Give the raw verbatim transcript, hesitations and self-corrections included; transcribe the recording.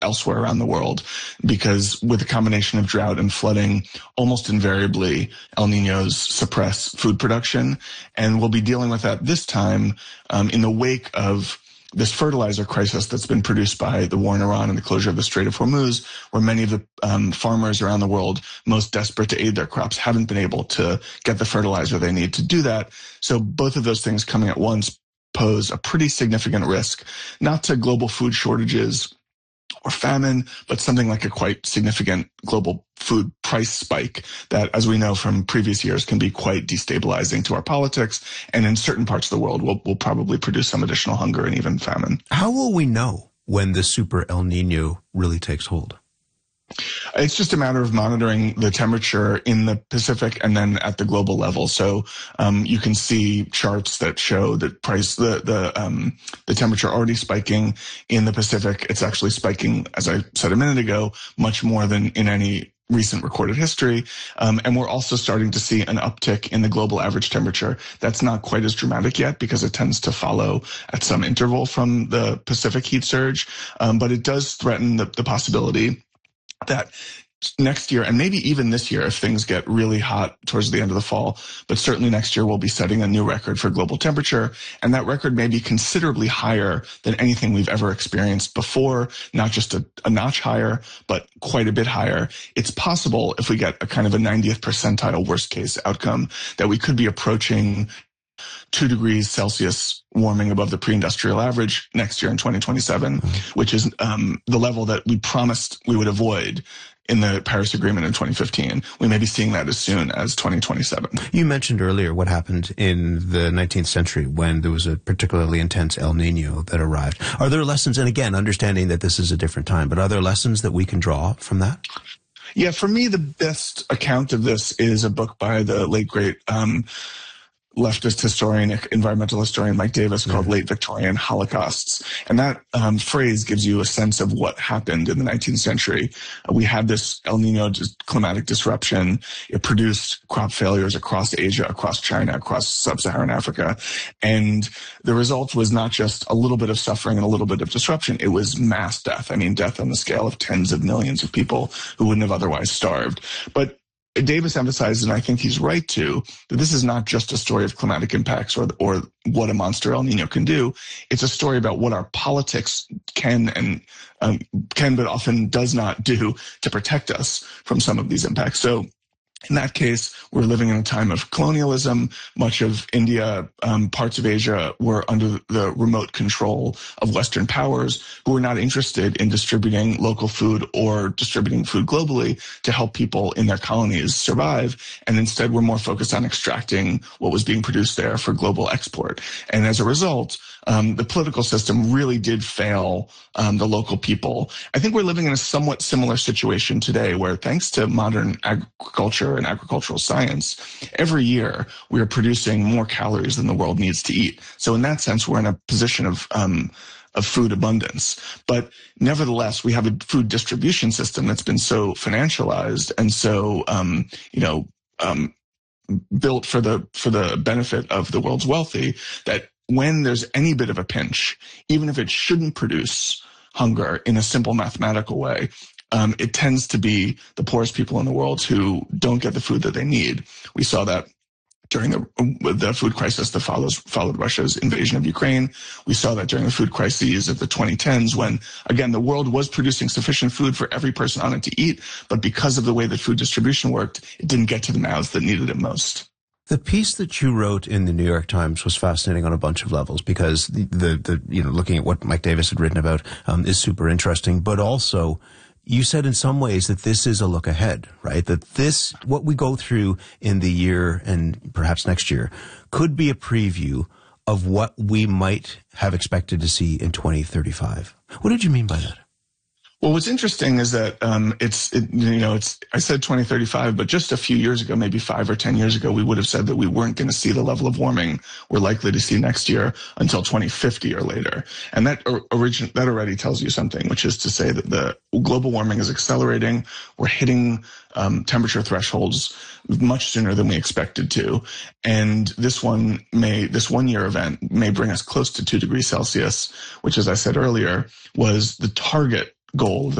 elsewhere around the world, because with a combination of drought and flooding, almost invariably El Niños suppress food production. And we'll be dealing with that this time um, in the wake of this fertilizer crisis that's been produced by the war in Iran and the closure of the Strait of Hormuz, where many of the um, farmers around the world most desperate to aid their crops haven't been able to get the fertilizer they need to do that. So both of those things coming at once pose a pretty significant risk, not to global food shortages or famine, but something like a quite significant global food price spike that, as we know from previous years, can be quite destabilizing to our politics, and in certain parts of the world will will probably produce some additional hunger and even famine. How will we know when the super El Nino really takes hold? It's just a matter of monitoring the temperature in the Pacific and then at the global level. So um, you can see charts that show that price the the um, the temperature already spiking in the Pacific. It's actually spiking, as I said a minute ago, much more than in any recent recorded history. Um, and we're also starting to see an uptick in the global average temperature. That's not quite as dramatic yet because it tends to follow at some interval from the Pacific heat surge. Um, but it does threaten the, the possibility that next year, and maybe even this year if things get really hot towards the end of the fall, but certainly next year we'll be setting a new record for global temperature, and that record may be considerably higher than anything we've ever experienced before, not just a, a notch higher, but quite a bit higher. It's possible, if we get a kind of a ninetieth percentile worst case outcome, that we could be approaching two degrees Celsius warming above the pre-industrial average next year in twenty twenty-seven, mm-hmm. which is um, the level that we promised we would avoid in the Paris Agreement in twenty fifteen. We may be seeing that as soon as twenty twenty-seven. You mentioned earlier what happened in the nineteenth century when there was a particularly intense El Nino that arrived. Are there lessons, and again, understanding that this is a different time, but are there lessons that we can draw from that? Yeah, for me, the best account of this is a book by the late, great um, leftist historian, environmental historian Mike Davis called Late Victorian Holocausts. And that um, phrase gives you a sense of what happened in the nineteenth century. Uh, we had this El Nino climatic disruption. It produced crop failures across Asia, across China, across sub-Saharan Africa. And the result was not just a little bit of suffering and a little bit of disruption. It was mass death. I mean, death on the scale of tens of millions of people who wouldn't have otherwise starved. But Davis emphasizes, and I think he's right too, that this is not just a story of climatic impacts or or what a monster El Nino can do. It's a story about what our politics can and um, can, but often does not do to protect us from some of these impacts. So in that case, we're living in a time of colonialism. Much of India, um, parts of Asia were under the remote control of Western powers who were not interested in distributing local food or distributing food globally to help people in their colonies survive. And instead, we're more focused on extracting what was being produced there for global export. And as a result, um, the political system really did fail um, the local people. I think we're living in a somewhat similar situation today where, thanks to modern agriculture and agricultural science, every year we are producing more calories than the world needs to eat. So in that sense, we're in a position of um, of food abundance. But nevertheless, we have a food distribution system that's been so financialized and so um, you know um, built for the for the benefit of the world's wealthy that when there's any bit of a pinch, even if it shouldn't produce hunger in a simple mathematical way, Um, it tends to be the poorest people in the world who don't get the food that they need. We saw that during the the food crisis that follows followed Russia's invasion of Ukraine. We saw that during the food crises of the twenty tens when, again, the world was producing sufficient food for every person on it to eat, but because of the way that food distribution worked, it didn't get to the mouths that needed it most. The piece that you wrote in the New York Times was fascinating on a bunch of levels because the, the, the you know, looking at what Mike Davis had written about um, is super interesting, but also you said in some ways that this is a look ahead, right? That this, what we go through in the year and perhaps next year, could be a preview of what we might have expected to see in twenty thirty-five. What did you mean by that? Well, what's interesting is that um, it's, it, you know, it's, I said twenty thirty-five, but just a few years ago, maybe five or ten years ago, we would have said that we weren't going to see the level of warming we're likely to see next year until twenty fifty or later. And that origin, that already tells you something, which is to say that the global warming is accelerating. We're hitting um, temperature thresholds much sooner than we expected to. And this one may, this one year event may bring us close to two degrees Celsius, which, as I said earlier, was the target goal, the